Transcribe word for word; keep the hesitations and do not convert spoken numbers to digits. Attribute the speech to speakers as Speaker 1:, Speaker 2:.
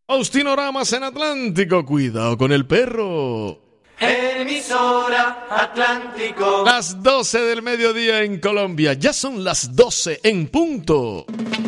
Speaker 1: Austinoramas en Atlántico, cuidado con el perro.
Speaker 2: Emisora Atlántico.
Speaker 1: Las doce del mediodía en Colombia, ya son las doce en punto.